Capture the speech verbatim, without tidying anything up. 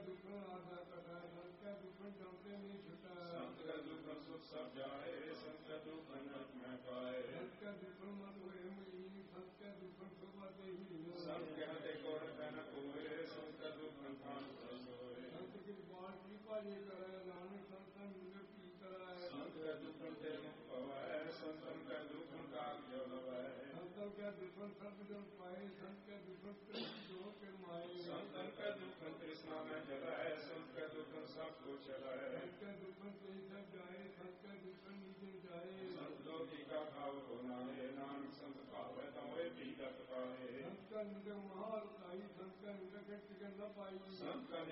दुख आधा कटाए संत का दुख जमते नहीं छुटा संत का दुख सुख सब जाए संत का दुख नरक में पाए संत का दुख मत हुए मई संत का दुख सुबह ही संत कहते कोर तन कोए संत का दुख खान सोए संत की बात की पाली कराए नानक संत निंदक कराए संत का दुख ते मुख पवाए संतन का दुख काग जो लवाए संतों का दुख सब जन पाए संत का दुख जो के माए संतन का दुख तृष्णा में जलाए संत का दुख सब को चलाए संत का दुख से सब जाए संत का दुख नीचे जाए संत लोकी का भाव होना है नानक संत पावे तोए पीगत पाए संत का निंदक महाल आई संत का निंदक टिकट न पाई संत का